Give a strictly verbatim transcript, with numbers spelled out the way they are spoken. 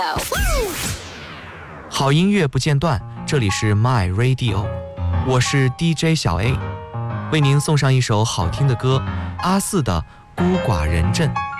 好音乐不间断，这里是 My Radio， 我是 D J 小 A， 为您送上一首好听的歌，阿四的《孤寡人镇》。